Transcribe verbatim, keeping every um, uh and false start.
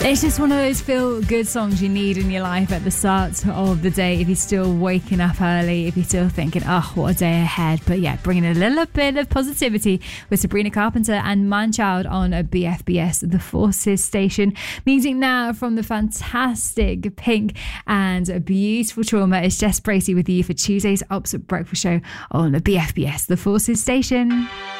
It's just one of those feel-good songs you need in your life at the start of the day if you're still waking up early, if you're still thinking, oh, what a day ahead. But yeah, bringing a little bit of positivity with Sabrina Carpenter and Manchild on a B F B S, the Forces station. Music now from the fantastic Pink and a beautiful Trauma. It's Jess Bracey with you for Tuesday's Ups at Breakfast show on the B F B S, the Forces station.